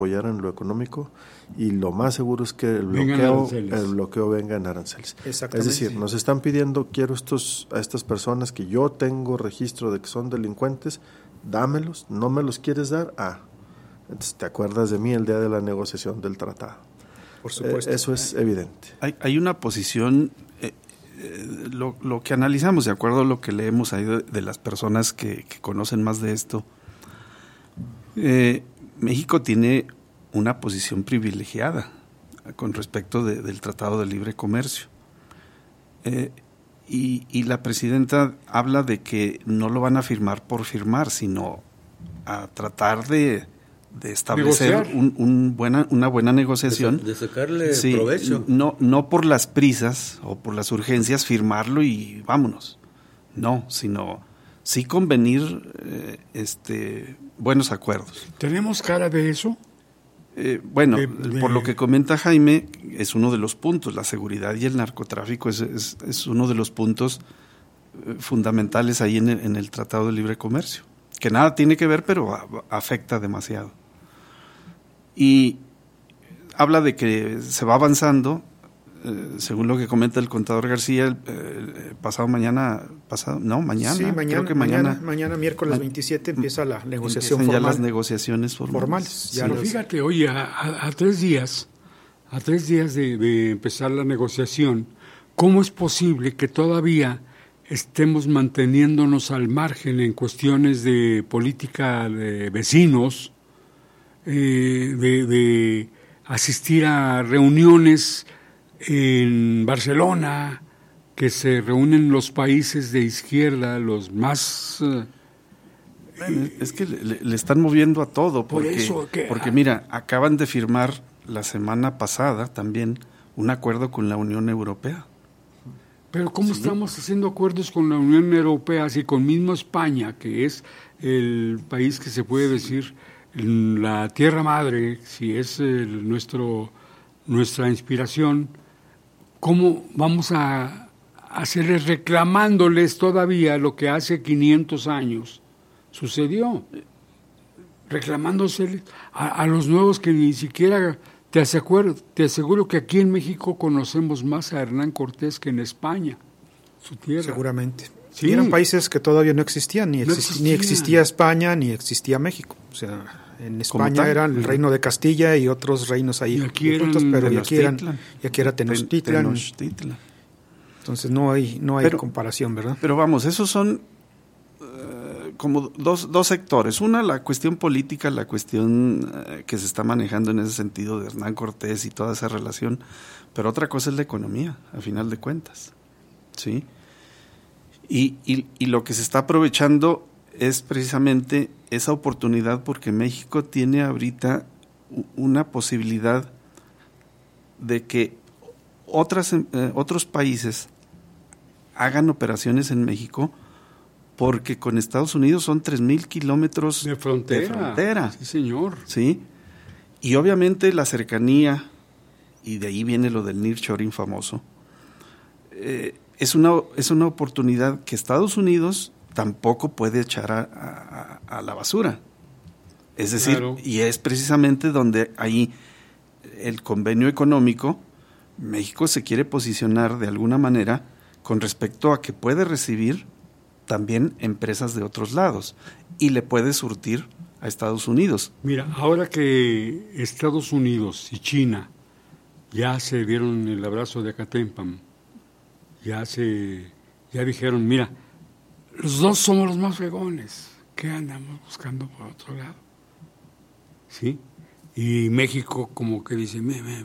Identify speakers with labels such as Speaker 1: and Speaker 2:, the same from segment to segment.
Speaker 1: apoyar en lo económico, y lo más seguro es que el bloqueo venga en aranceles. Es decir, nos están pidiendo, quiero a estas personas que yo tengo registro de que son delincuentes, dámelos. ¿No me los quieres dar? Entonces te acuerdas de mí el día de la negociación del tratado.
Speaker 2: Por supuesto.
Speaker 1: Eso es evidente.
Speaker 3: Hay una posición, lo que analizamos, de acuerdo a lo que leemos ahí de las personas que conocen más de esto, México tiene una posición privilegiada con respecto del Tratado de Libre Comercio. Y la presidenta habla de que no lo van a firmar por firmar, sino a tratar de establecer una buena negociación.
Speaker 4: De sacarle provecho.
Speaker 3: No por las prisas o por las urgencias firmarlo y vámonos. No, sino sí convenir buenos acuerdos.
Speaker 5: ¿Tenemos cara de eso?
Speaker 3: Por lo que comenta Jaime, es uno de los puntos. La seguridad y el narcotráfico es uno de los puntos fundamentales ahí en el Tratado de Libre Comercio, que nada tiene que ver, pero afecta demasiado. Y habla de que se va avanzando, según lo que comenta el contador García, mañana, creo que
Speaker 2: mañana miércoles 27 empieza la negociación formal.
Speaker 3: Ya las negociaciones formales.
Speaker 5: Pero fíjate, oye, a 3 días de empezar la negociación, ¿cómo es posible que todavía estemos manteniéndonos al margen en cuestiones de política de vecinos, de asistir a reuniones en Barcelona, que se reúnen los países de izquierda, los más...
Speaker 3: es que le están moviendo a todo, porque mira, acaban de firmar la semana pasada también un acuerdo con la Unión Europea.
Speaker 5: Pero ¿cómo estamos haciendo acuerdos con la Unión Europea si con mismo España, que es el país que se puede decir la tierra madre, si es nuestra inspiración, cómo vamos a hacerles reclamándoles todavía lo que hace 500 años sucedió? Reclamándoseles a los nuevos que ni siquiera... Te aseguro que aquí en México conocemos más a Hernán Cortés que en España, su tierra.
Speaker 2: Seguramente.
Speaker 5: Sí.
Speaker 2: Y eran países que todavía no existían, ni existía España, ni existía México. O sea, en España era el reino de Castilla y otros reinos ahí.
Speaker 5: Y aquí
Speaker 2: era Tenochtitlan. Entonces no hay comparación, ¿verdad?
Speaker 3: Pero vamos, esos son como dos sectores. Una, la cuestión política, la cuestión que se está manejando en ese sentido de Hernán Cortés y toda esa relación, pero otra cosa es la economía, a final de cuentas, ¿sí? Y lo que se está aprovechando es precisamente esa oportunidad, porque México tiene ahorita una posibilidad de que otros países hagan operaciones en México, porque con Estados Unidos son 3,000 kilómetros
Speaker 5: de frontera. Sí, señor.
Speaker 3: ¿Sí? Y obviamente la cercanía, y de ahí viene lo del nearshoring famoso, es una oportunidad que Estados Unidos tampoco puede echar a la basura. Es decir, claro. Y es precisamente donde ahí el convenio económico, México se quiere posicionar de alguna manera con respecto a que puede recibir también empresas de otros lados y le puede surtir a Estados Unidos.
Speaker 5: Mira, ahora que Estados Unidos y China ya se dieron el abrazo de Acatempam, ya dijeron, mira, los dos somos los más fregones, ¿qué andamos buscando por otro lado? ¿Sí? Y México como que dice,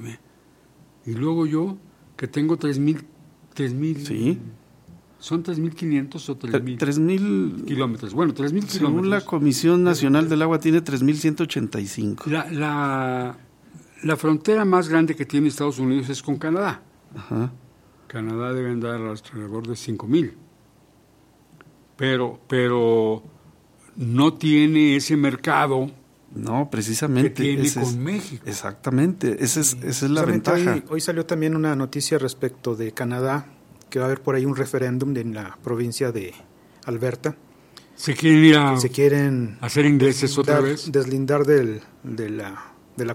Speaker 5: y luego yo, que tengo 3,000
Speaker 3: ¿sí?
Speaker 5: ¿Son 3,500 o 3,000?
Speaker 3: 3,000
Speaker 5: kilómetros. Bueno, 3,000 kilómetros.
Speaker 3: Según la Comisión Nacional del Agua tiene 3,185.
Speaker 5: La frontera más grande que tiene Estados Unidos es con Canadá.
Speaker 3: Ajá.
Speaker 5: Canadá debe andar alrededor de 5,000. Pero no tiene ese mercado.
Speaker 3: No, precisamente.
Speaker 5: Que tiene con México.
Speaker 3: Exactamente, esa es la ventaja.
Speaker 2: Hoy salió también una noticia respecto de Canadá, que va a haber por ahí un referéndum en la provincia de Alberta.
Speaker 5: ¿Se quieren ir
Speaker 2: se quieren
Speaker 5: hacer ingleses otra vez?
Speaker 2: Deslindar de la